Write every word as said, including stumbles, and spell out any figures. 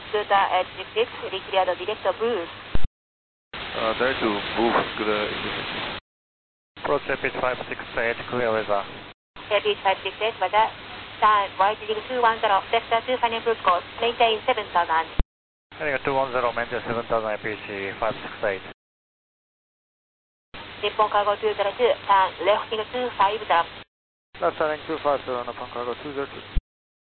Scooter eight six six, declared direct boost. Uh, dare to move scooter eight six six. Approach Airpitch five six eight, clear weather. Airpitch five six eight, weather. Turn right heading two one zero, sector two final cruise course, maintain seven thousand. Heading two one zero, maintain seven thousand, Airpitch five six eight. Nippon Cargo two zero two, turn left heading two five zero. Left turning two five zero, Nippon Cargo two zero two.